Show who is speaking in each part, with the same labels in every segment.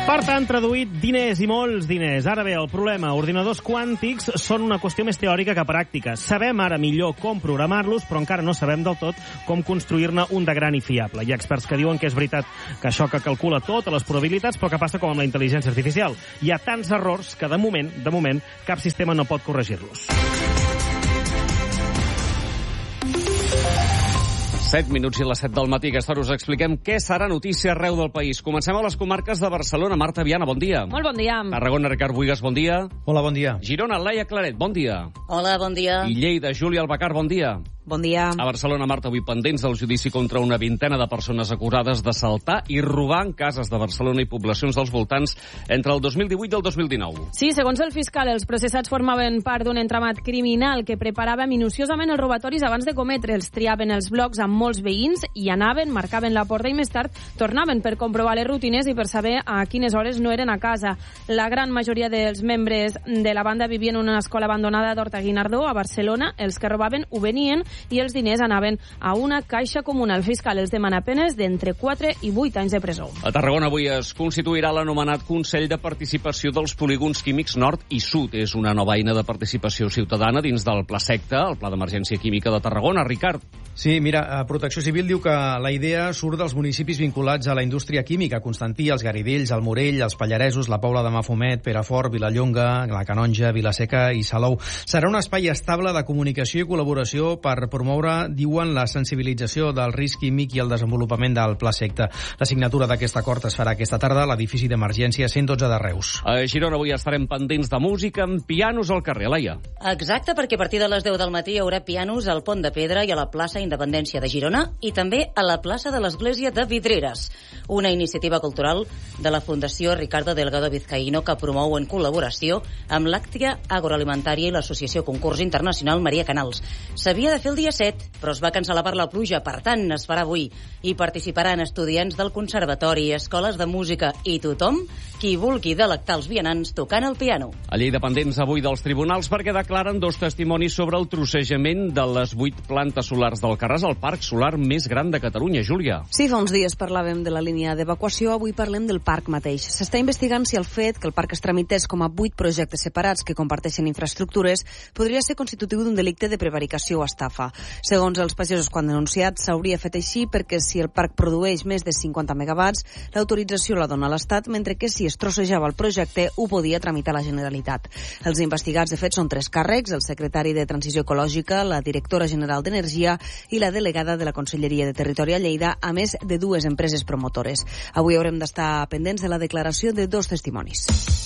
Speaker 1: Per tant, traduït, diners i molts diners. Ara bé, el problema, ordinadors quàntics són una qüestió més teòrica que pràctica. Sabem ara millor com programar-los, però encara no sabem del tot com construir-ne un de gran i fiable. Hi ha experts que diuen que és veritat que això que calcula totes les probabilitats, però que passa com amb la intel·ligència artificial. Hi ha tants errors que, de moment, cap sistema no pot corregir-los.
Speaker 2: 7 minuts i les 7 del matí. Aquesta hora us expliquem què serà notícia arreu del país. Comencem a les comarques de Barcelona. Marta Viana, bon dia.
Speaker 3: Molt bon dia.
Speaker 2: Tarragona, Ricard Buigas, bon dia.
Speaker 4: Hola, bon dia.
Speaker 2: Girona, Laia Claret, bon dia.
Speaker 5: Hola, bon dia.
Speaker 2: I Lleida, Júlia Albacar, bon dia.
Speaker 3: Bon dia.
Speaker 2: A Barcelona, Marta, avui pendents del judici contra una vintena de persones acusades d'assaltar i robar en cases de Barcelona i poblacions dels voltants entre el 2018 i el 2019.
Speaker 3: Sí, segons el fiscal, els processats formaven part d'un entramat criminal que preparava minuciosament els robatoris abans de cometre'ls. Triaven els blocs amb molts veïns i anaven, marcaven la porta i més tard tornaven per comprovar les rutines i per saber a quines hores no eren a casa. La gran majoria dels membres de la banda vivien en una escola abandonada d'Horta Guinardó, a Barcelona. Els que robaven ho venien i els diners anaven a una caixa comuna. El fiscal els demana penes d'entre 4 i 8 anys de presó.
Speaker 2: A Tarragona avui es constituirà l'anomenat Consell de Participació dels Polígons Químics Nord i Sud. És una nova eina de participació ciutadana dins del Pla Secta, el Pla d'Emergència Química de Tarragona. Ricard.
Speaker 4: Sí, mira, Protecció Civil diu que la idea surt dels municipis vinculats a la indústria química, Constantí, els Garidells, el Morell, els Pallaresos, la Pobla de Mafumet, Perafort, Vilallonga, la Canonja, Vilaseca i Salou. Serà un espai estable de comunicació i col·laboració per promoure, diuen, la sensibilització del risc químic i el desenvolupament del Pla Secta. La signatura d'aquest acord es farà aquesta tarda a l'edifici d'emergència 112 de Reus.
Speaker 2: A Girona avui estarem pendents de música amb pianos al carrer, Laia.
Speaker 5: Exacte, perquè a partir de les 10 del matí hi haurà pianos al Pont de Pedra i a la plaça Independència de Girona i també a la plaça de l'Església de Vidreres, una iniciativa cultural de la Fundació Ricardo Delgado Vizcaíno que promou en col·laboració amb l'Àctia Agroalimentària i l'Associació Concurs Internacional Maria Canals. S'havia de fer el dia 7, però es va cancel·lar per la pluja, per tant es farà avui. Hi participaran estudiants del conservatori, escoles de música i tothom qui vulgui delectar els vianants tocant el piano.
Speaker 2: A Lleida pendents avui dels tribunals perquè declaren 2 testimonis sobre el trossejament de les 8 plantes solars d'Alcarràs, el parc solar més gran de Catalunya. Júlia.
Speaker 6: Sí, fa uns dies parlàvem de la línia d'evacuació, avui parlem del parc mateix. S'està investigant si el fet que el parc es tramités com a 8 projectes separats que comparteixen infraestructures podria ser constitutiu d'un delicte de prevaricació o estafa. Segons els pagesos, quan denunciats, s'hauria fet així perquè si el parc produeix més de 50 megawatts, l'autorització la dona l'Estat, mentre que si es trossejava el projecte ho podia tramitar la Generalitat. Els investigats, de fet, són 3 càrrecs, el secretari de Transició Ecològica, la directora general d'Energia i la delegada de la Conselleria de Territori a Lleida, a més de 2 empreses promotores. Avui haurem d'estar pendents de la declaració de 2 testimonis.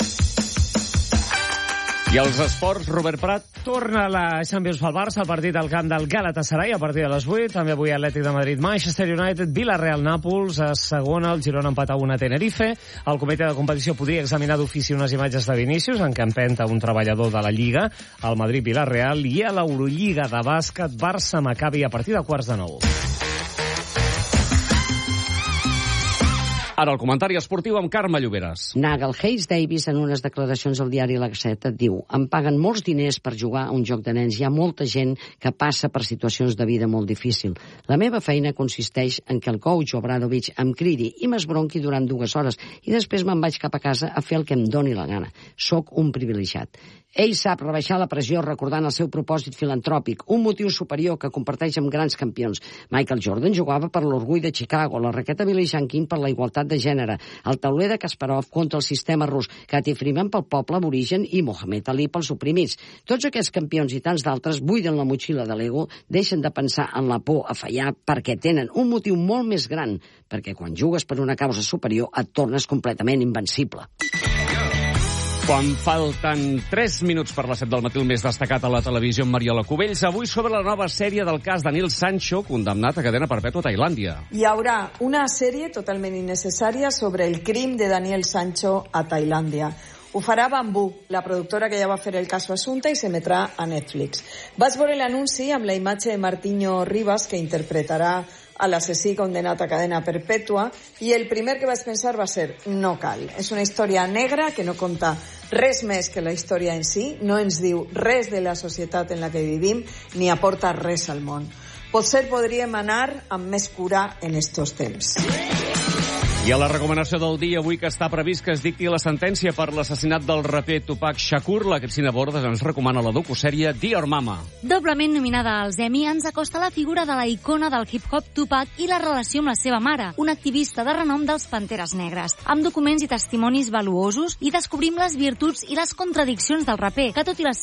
Speaker 2: I els esports, Robert Prat.
Speaker 1: Torna la Champions pel Barça, el partit al camp del Galatasaray a partir de les 8. També avui Atlètic de Madrid, Manchester United, Villarreal, Nàpols. A segona, el Girona empata 1 a Tenerife. El comitè de competició podria examinar d'ofici unes imatges de Vinícius en què empenta un treballador de la Lliga, al Madrid Villarreal, i a l'Eurolliga de bàsquet, Barça-Maccabi a partir de 8:45.
Speaker 2: Ara el comentari esportiu amb Carme Lloberes.
Speaker 7: Nagel Hayes Davis, en unes declaracions al diari La Gaceta, diu: em paguen molts diners per jugar a un joc de nens. Hi ha molta gent que passa per situacions de vida molt difícil. La meva feina consisteix en que el coach Obradovic em cridi i m'esbronqui durant 2 hores i després me'n vaig cap a casa a fer el que em doni la gana. Soc un privilegiat. Ell sap rebaixar la pressió recordant el seu propòsit filantròpic, un motiu superior que comparteix amb grans campions. Michael Jordan jugava per l'orgull de Chicago, la raqueta Billie Jean King per la igualtat de gènere, el tauler de Kasparov contra el sistema rus, Cathy Freeman pel poble aborigen i Mohamed Ali pels oprimits. Tots aquests campions i tants d'altres buiden la motxilla de l'ego, deixen de pensar en la por a fallar perquè tenen un motiu molt més gran, perquè quan jugues per una causa superior et tornes completament invencible.
Speaker 2: Quan falten 3 minuts per les 7 del matí, el més destacat a la televisió amb Mariola Cubells, avui sobre la nova sèrie del cas Daniel Sancho, condemnat a cadena perpètua a Tailàndia.
Speaker 8: Hi haurà una sèrie totalment innecessària sobre el crim de Daniel Sancho a Tailàndia. Ho farà Bambú, la productora que ja va fer el caso Assunta, i s'emetrà a Netflix. Vaig veure l'anunci amb la imatge de Martinho Rivas, que interpretarà a l'assassí condenat a cadena perpètua, i el primer que vaig pensar va ser: no cal. És una història negra que no conta res més que la història en si, no ens diu res de la societat en la que vivim, ni aporta res al món. Potser podríem anar amb més cura en estos temps.
Speaker 2: I a la recomanació del dia, avui que està previst que es dicti la sentència per l'assassinat del raper Tupac Shakur, la Cristina Bordes ens recomana la docusèrie Dear Mama.
Speaker 9: Doblement nominada als Emmy, ens acosta la figura de la icona del hip-hop Tupac i la relació amb la seva mare, una activista de renom dels Panteres Negres. Amb documents i testimonis valuosos i descobrim les virtuts i les contradiccions del raper, que tot i les